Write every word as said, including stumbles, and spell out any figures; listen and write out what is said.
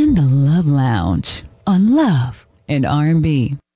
in the Love Lounge on Love and R and B.